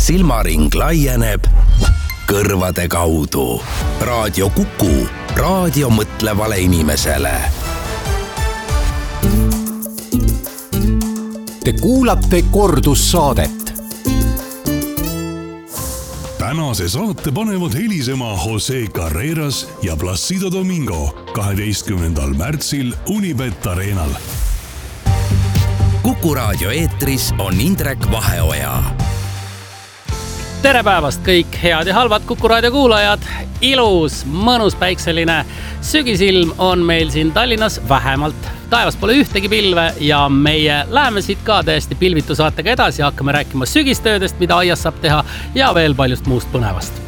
silmaring laieneb kõrvade kaudu. Raadio Kuku, raadio mõtlevale inimesele. Te kuulate kordussaadet. Tänase saate panevad helisema Jose Carreras ja Placido Domingo 12. märtsil Unibet Arenal. Kuku raadio eetris on Indrek Vaheoja. Tere päevast kõik head ja halvad Kuku raadio kuulajad. Ilus, mõnus päikseline sügisilm on meil siin Tallinnas vähemalt. Taevas pole ühtegi pilve ja meie läheme siit ka täiesti pilvitu saatega edasi. Hakkame rääkima sügistöödest, mida aias saab teha ja veel paljust muust põnevast.